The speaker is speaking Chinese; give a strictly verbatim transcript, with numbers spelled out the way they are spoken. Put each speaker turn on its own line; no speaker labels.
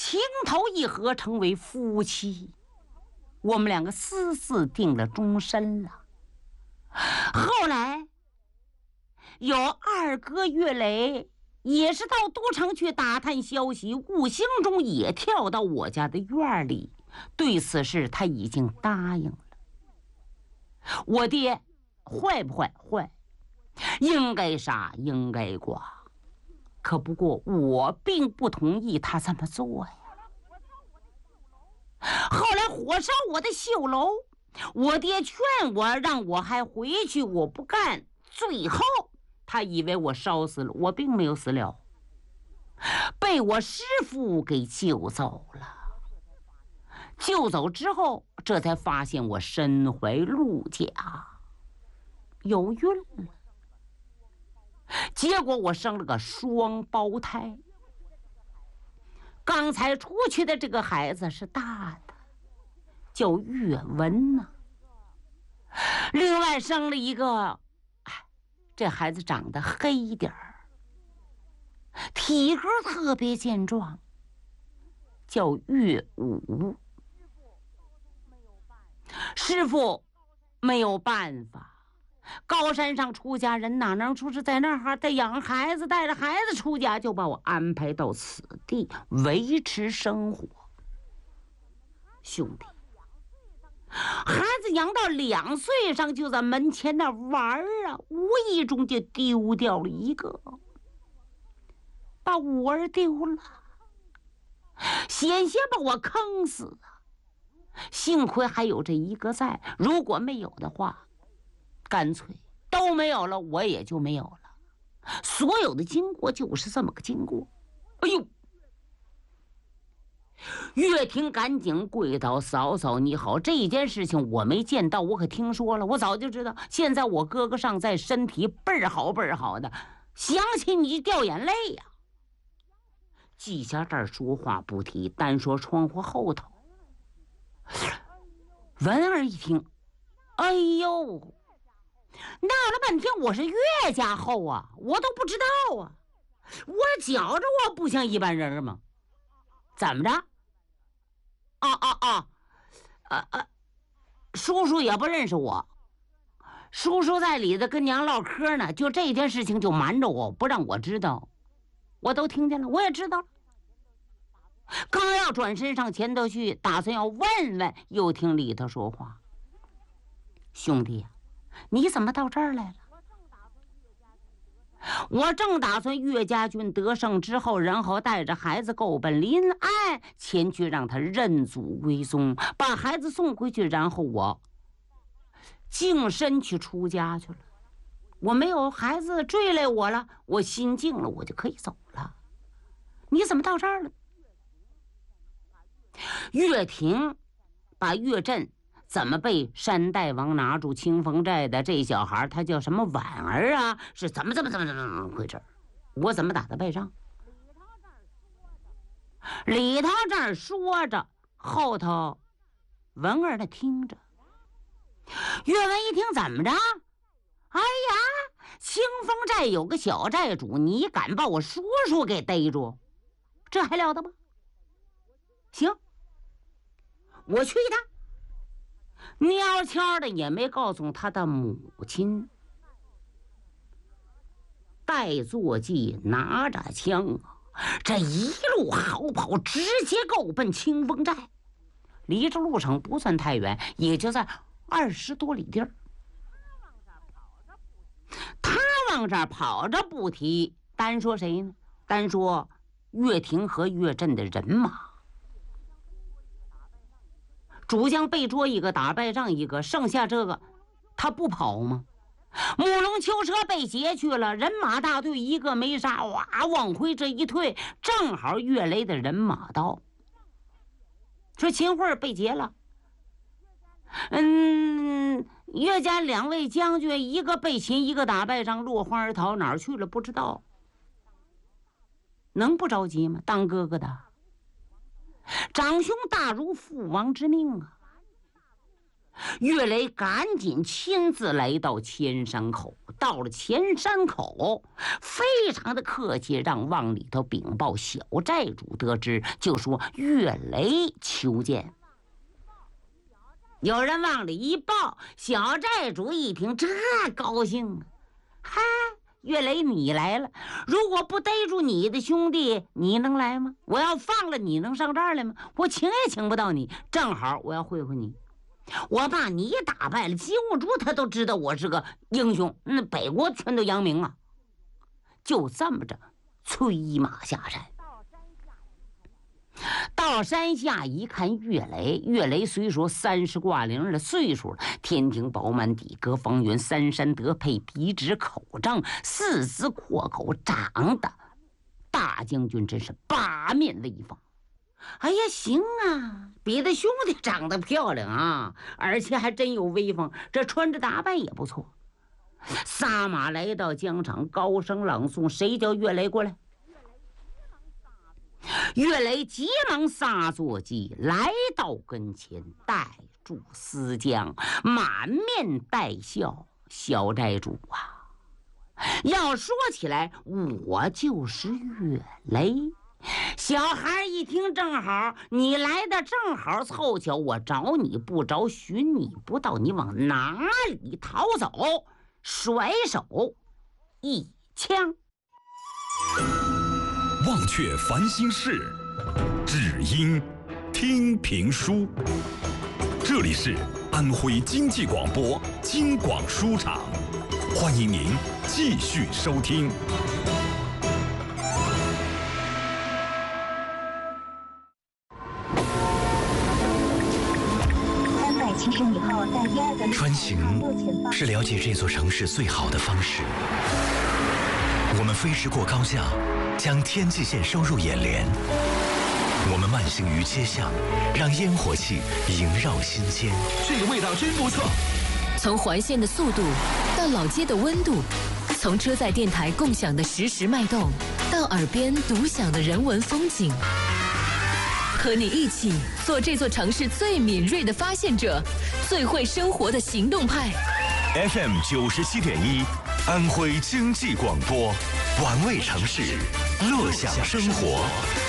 情投意合，成为夫妻。我们两个私自定了终身了。后来有二哥岳雷也是到都城去打探消息，无形中也跳到我家的院里，对此事他已经答应了。我爹坏不坏？坏，应该杀应该剐，可不过我并不同意他这么做呀。后来火烧我的绣楼，我爹劝我让我还回去，我不干，最后他以为我烧死了，我并没有死了，被我师父给救走了。救走之后，这才发现我身怀陆甲，有孕了。结果我生了个双胞胎。刚才出去的这个孩子是大的，叫岳文呐、啊。另外生了一个，哎，这孩子长得黑一点儿，体格特别健壮，叫岳武。师傅没有办法，高山上出家人哪能说是在那儿带养孩子，带着孩子出家，就把我安排到此地维持生活。兄弟，孩子养到两岁上就在门前那玩啊，无意中就丢掉了一个，把五儿丢了，险些把我坑死啊！幸亏还有这一个在，如果没有的话，干脆都没有了，我也就没有了。所有的经过就是这么个经过。哎呦！岳婷赶紧跪倒：“嫂嫂你好，这件事情我没见到，我可听说了，我早就知道。现在我哥哥尚在，身体倍儿好倍儿好的，想起你就掉眼泪呀。”季家这儿说话不提，单说窗户后头。文儿一听，哎呦，闹了半天我是岳家后啊，我都不知道啊，我觉着我不像一般人吗？怎么着？啊啊啊！啊啊！叔叔也不认识我，叔叔在里头跟娘唠嗑呢，就这件事情就瞒着我，不让我知道，我都听见了，我也知道了。刚要转身上前头去，打算要问问，又听里头说话：“兄弟，你怎么到这儿来了？”我正打算岳家军得胜之后，然后带着孩子够奔临安前去，让他认祖归宗，把孩子送回去，然后我净身去出家去了。我没有孩子追来我了，我心静了，我就可以走了。你怎么到这儿了？岳婷把岳震怎么被山大王拿住清风寨的这小孩，他叫什么婉儿啊？是怎么怎么怎么怎么回事？我怎么打的败仗？里头这儿说着，后头文儿的听着。岳文一听，怎么着？哎呀，清风寨有个小寨主，你敢把我叔叔给逮住，这还了得吗？行，我去一趟。蔫悄的也没告诉他的母亲。戴作骥拿着枪，这一路豪跑，直接够奔清风寨。离这路程不算太远，也就在二十多里地儿。他往这儿跑着不提，单说谁呢？单说岳婷和岳震的人马。主将被捉一个，打败仗一个，剩下这个他不跑吗？母龙囚车被劫去了，人马大队一个没杀，哇，往回这一退，正好岳雷的人马到。说秦桧被劫了，嗯，岳家两位将军，一个被擒，一个打败仗，落荒而逃，哪儿去了不知道。能不着急吗？当哥哥的长兄大如父王之命啊！ 岳雷赶紧亲自来到前山口。到了前山口，非常的客气，让往里头禀报。小寨主得知，就说岳雷求见。有人往里一报，小寨主一听，这高兴啊！嗨，岳雷你来了，如果不逮住你的兄弟，你能来吗？我要放了你，能上这儿来吗？我请也请不到你，正好我要会会你。我把你打败了，金兀术他都知道我是个英雄，那北国全都扬名啊。就这么着，催马下山。到山下一看，岳雷，岳雷虽说三十挂零的岁数了，天庭饱满，底阁方圆，三山得配，鼻直口正，四字阔口，长得大将军真是八面威风。哎呀，行啊，比他兄弟长得漂亮啊，而且还真有威风，这穿着打扮也不错。撒马来到疆场，高声朗诵：“谁叫岳雷过来？”岳雷急忙撒坐骑来到跟前，带住思将，满面带笑：“小寨主啊，要说起来，我就是岳雷。”小孩一听，正好你来的正好凑巧，我找你不着，寻你不到，你往哪里逃走？甩手一枪。
忘却烦心事，只因听评书。这里是安徽经济广播京广书场，欢迎您继续收听。
穿行是了解这座城市最好的方式。我们飞驰过高架，将天际线收入眼帘。我们慢行于街巷，让烟火气萦绕心间。
这个味道真不错。
从环线的速度到老街的温度，从车载电台共享的实时脉动，到耳边独享的人文风景。和你一起做这座城市最敏锐的发现者，最会生活的行动派。
F M 九十七点一，安徽经济广播，玩味城市，乐享生活。